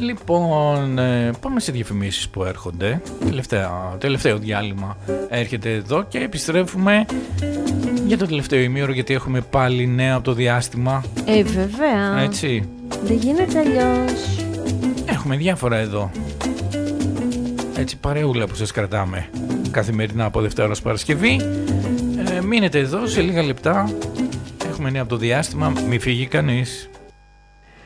Λοιπόν, πάμε σε διαφημίσεις που έρχονται. Τελευταίο διάλειμμα έρχεται εδώ και επιστρέφουμε για το τελευταίο ημίωρο, γιατί έχουμε πάλι νέα από το διάστημα. Βέβαια. Έτσι. Δεν γίνεται αλλιώς. Έχουμε διάφορα εδώ. Έτσι, παρεούλα που σας κρατάμε καθημερινά από Δευτέρα ως Παρασκευή. Μείνετε εδώ, σε λίγα λεπτά έχουμε νέα από το διάστημα. Μη φύγει κανείς.